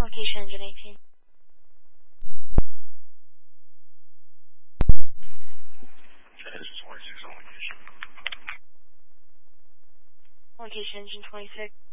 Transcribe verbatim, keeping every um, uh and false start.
Location engine eighteen. Engine twenty-six on location. Location engine twenty-six.